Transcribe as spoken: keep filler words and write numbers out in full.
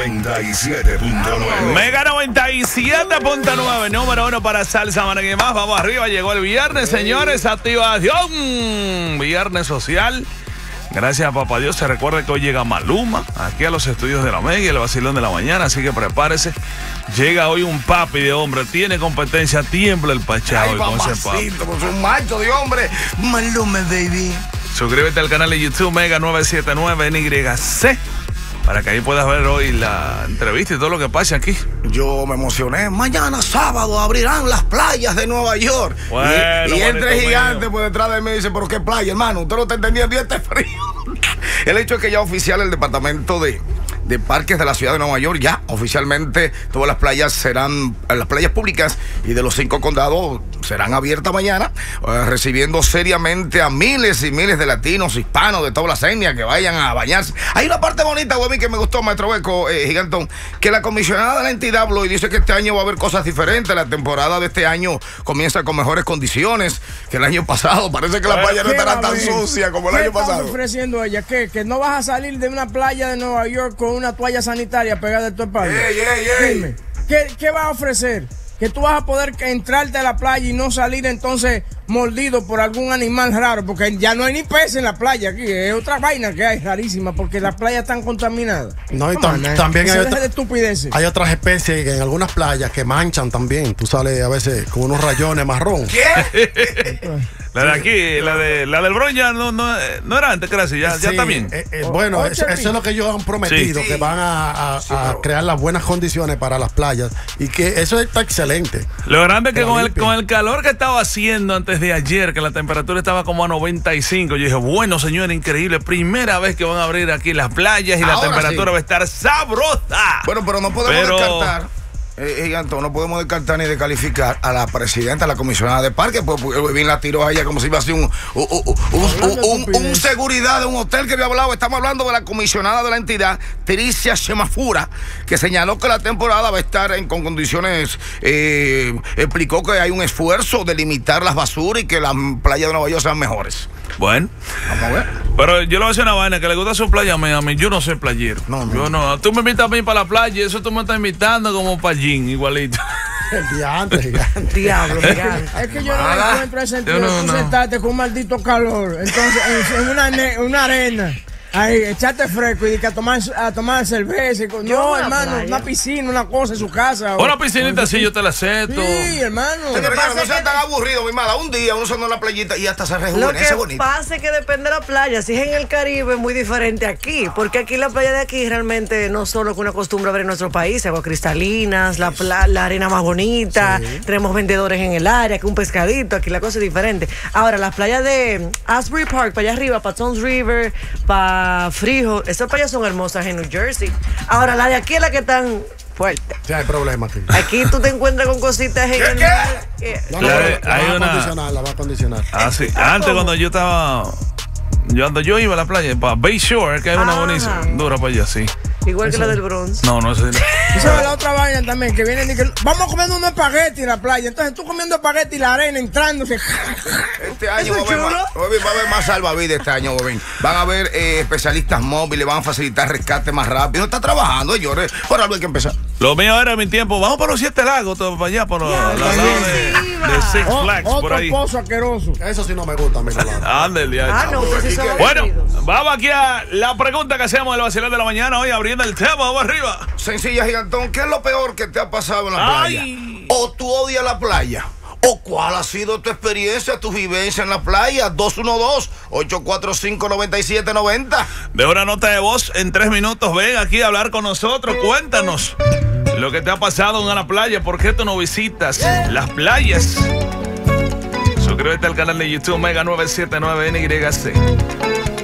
noventa y siete punto nueve. Mega noventa y siete punto nueve, número uno para Salsa Manín Más. Vamos arriba, llegó el viernes, señores. Activación. Viernes social. Gracias a Papá Dios. Se recuerda que hoy llega Maluma aquí a los estudios de la Mega y el vacilón de la mañana. Así que prepárese. Llega hoy un papi de hombre. Tiene competencia. Tiembla el pachado. Ay, con ese papi. pues un macho de hombre. Maluma, baby. Suscríbete al canal de YouTube Mega nueve siete nueve N Y C para que ahí puedas ver hoy la entrevista y todo lo que pasa aquí. Yo me emocioné. Mañana sábado abrirán las playas de Nueva York. Bueno, y y entre gigantes mío. por detrás de mí dice, ¿pero qué playa, hermano? Usted no está entendiendo, este frío. El hecho es que ya oficial el departamento de, de parques de la ciudad de Nueva York, ya oficialmente todas las playas serán, las playas públicas y de los cinco condados serán abiertas mañana, eh, recibiendo seriamente a miles y miles de latinos, hispanos, de todas las etnias que vayan a bañarse. Hay una parte bonita, güey, que me gustó, maestro Beco, eh, Gigantón, que la comisionada de la entidad habló y dice que este año va a haber cosas diferentes. La temporada de este año comienza con mejores condiciones que el año pasado. Parece que la playa no estará tan sucia como el año pasado. ¿Qué está ofreciendo ella? ¿Qué? ¿Que no vas a salir de una playa de Nueva York con una toalla sanitaria pegada de tu espalda? Ey, ey, ey. Dime, ¿qué, ¿qué vas a ofrecer? Que tú vas a poder entrarte a la playa y no salir entonces mordido por algún animal raro, porque ya no hay ni peces en la playa aquí, es otra vaina que hay rarísima, porque las playas están contaminadas. No, y Come tam on, man. también hay, Deje otra, de estupideces. hay otras especies en algunas playas que manchan también. Tú sales a veces con unos rayones marrón. ¿Qué? La de aquí, la de la del Bron ya no, no, no era antes, gracias, ya, Sí, ya está bien. eh, eh, bueno, O- eso, ocho eso es lo que ellos han prometido, Sí. que van a, a- Sí, a pero- crear las buenas condiciones para las playas y que eso está excelente. Lo grande es que Pero con el, limpio. con el calor que estaba haciendo antes de ayer, que la temperatura estaba como a noventa y cinco, yo dije, bueno, señor, increíble, primera vez que van a abrir aquí las playas y la Ahora temperatura sí. va a estar sabrosa. Bueno, pero no podemos Pero- descartar, eh, Gigantón, no podemos descartar ni descalificar a la presidenta, a la comisionada de parque, pues porque bien la tiró a ella como si iba a ser un, un, un, un, un- un seguridad de un hotel que había hablado. Estamos hablando de la comisionada de la entidad, Tricia Semafura, que señaló que la temporada va a estar en, con condiciones, eh, explicó que hay un esfuerzo de limitar las basuras y que las playas de Nueva York sean mejores. Bueno, Vamos a ver. pero yo le voy a decir una vaina, que le gusta su playa a mí, a mí, yo no soy playero. No, no. Yo no, tú me invitas a mí para la playa y eso tú me estás invitando como para Gin, igualito. El día antes, gigante. Diablo, gigante. Es que yo no Nada. me encuentro ese sentido. Yo no, Tú no. sentarte con un maldito calor. Entonces, en, en una, ne- una arena. Ahí, echarte fresco y que a tomar, a tomar cerveza. y con- Yo No, una hermano, playa. una piscina, una cosa en su casa. o- Una piscinita así yo te la acepto. Sí, hermano. Señores, pasa no es sean que- tan aburridos, mi mala. Un día uno se anda en la playita y hasta se Lo rejuvenece que bonito. pasa es que depende de la playa. Si es en el Caribe, es muy diferente aquí. Porque aquí la playa de aquí realmente no solo que una costumbre ver en nuestro país, aguas cristalinas, la, pla- la arena más bonita, tenemos vendedores en el área, que un pescadito, aquí la cosa es diferente. Ahora, las playas de Asbury Park, para allá arriba, para Toms River, para Freehold, esas playas son hermosas en New Jersey. Ahora, la de aquí es la que están fuertes. Sí, hay problemas aquí. Aquí tú te encuentras con cositas en ¿Qué, el qué? mar que- No, no, La- la, la hay va una- a condicionar, la va a condicionar. Ah, sí. Antes cuando yo estaba, yo cuando yo iba a la playa, para Bay Shore, que hay una Ajá. buenísima, dura para allá, sí. igual que la del Bronx. No, no sé. Esa es la otra vaina también, que vienen y que vamos comiendo un espagueti en la playa. Entonces tú comiendo espagueti y la arena entrándose. Este año va a, ¿Eso haber es chulo? más, va a haber- va a haber más salvavidas este año, Bobín. Van a haber eh, especialistas móviles, van a facilitar rescate más rápido. Está trabajando, señores. Por algo hay que empezar. Lo mío era mi tiempo. Vamos para los Siete Lagos, todo para allá, por los Ya, al lado de, sí, iba. de Six O- Flags, por otro ahí. pozo asqueroso. Eso sí no me gusta a mí, Rolando. Ándale, ya. Ah, no, ustedes sí son Bueno, aburridos. vamos aquí a la pregunta que hacemos del vacilón de la mañana, hoy abriendo el tema, vamos arriba. Sencilla, Gigantón, ¿qué es lo peor que te ha pasado en la Ay. playa? ¿O tú odias la playa? ¿O cuál ha sido tu experiencia, tu vivencia en la playa? dos uno dos, ocho cuatro cinco, nueve siete nueve cero. De una nota de voz en tres minutos, ven aquí a hablar con nosotros, cuéntanos lo que te ha pasado en la playa, por qué tú no visitas las playas. Suscríbete al canal de YouTube Mega nueve siete nueve N Y C.